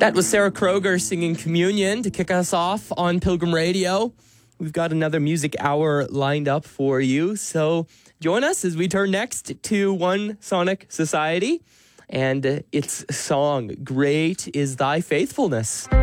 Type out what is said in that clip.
That was Sarah Kroger singing Communion to kick us off on Pilgrim Radio. We've got another music hour lined up for you, so join us as we turn next to One Sonic Society and its song, Great is Thy Faithfulness.